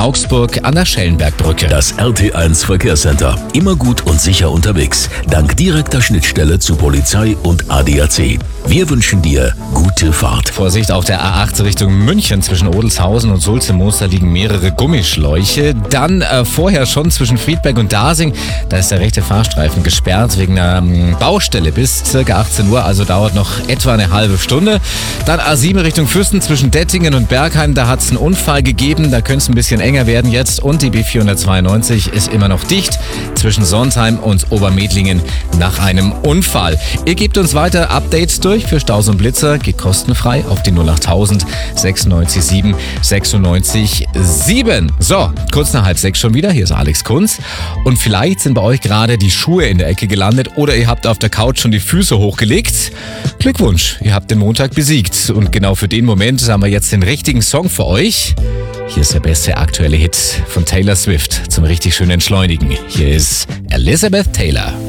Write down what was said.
Augsburg an der Schellenbergbrücke. Das RT1 Verkehrscenter. Immer gut und sicher unterwegs. Dank direkter Schnittstelle zu Polizei und ADAC. Wir wünschen dir gute Fahrt. Vorsicht, auf der A8 Richtung München zwischen Odelshausen und Sulze-Moos liegen mehrere Gummischläuche. Dann vorher schon zwischen Friedberg und Dasing, da ist der rechte Fahrstreifen gesperrt wegen einer Baustelle bis ca. 18 Uhr, also dauert noch etwa eine halbe Stunde. Dann A7 Richtung Füssen zwischen Dettingen und Bergheim, da hat es einen Unfall gegeben, da könnte es ein bisschen enger werden jetzt. Und die B492 ist immer noch dicht zwischen Sontheim und Obermedlingen nach einem Unfall. Ihr gebt uns weiter Updates durch für Staus und Blitzer, geht kostenfrei auf die 08000 96 7 96 7. So, kurz nach 5:30 schon wieder, hier ist Alex Kunz. Und vielleicht sind bei euch gerade die Schuhe in der Ecke gelandet oder ihr habt auf der Couch schon die Füße hochgelegt. Glückwunsch, ihr habt den Montag besiegt. Und genau für den Moment haben wir jetzt den richtigen Song für euch. Hier ist der beste aktuelle Hit von Taylor Swift zum richtig schönen Entschleunigen. Hier ist Elizabeth Taylor.